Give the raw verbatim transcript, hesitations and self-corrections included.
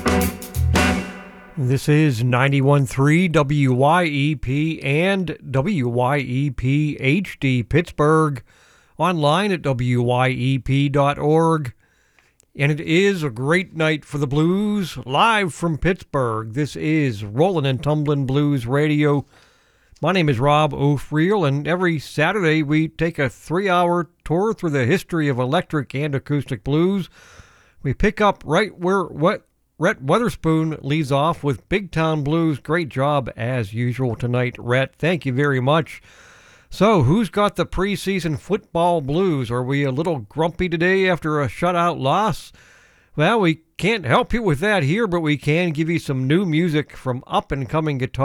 This is ninety-one point three W Y E P and W Y E P H D Pittsburgh, online at W Y E P dot org. And it is a great night for the blues, live from Pittsburgh. This is Rollin' and Tumblin' Blues Radio. My name is Rob O'Friel, and every Saturday we take a three-hour tour through the history of electric and acoustic blues. We pick up right where what Rhett Weatherspoon leads off with Big Town Blues. Great job as usual tonight, Rhett. Thank you very much. So, who's got the preseason football blues? Are we a little grumpy today after a shutout loss? Well, we can't help you with that here, but we can give you some new music from up-and-coming guitar